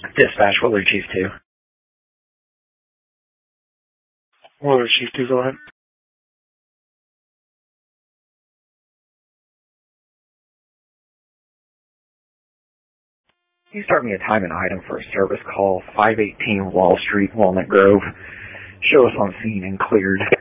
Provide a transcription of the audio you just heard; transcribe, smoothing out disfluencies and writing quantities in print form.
Dispatch, Willard Chief 2. Willard Chief 2, go ahead. Can you start me a time and item for a service call, 518 Wall Street, Walnut Grove. Show us on scene and cleared.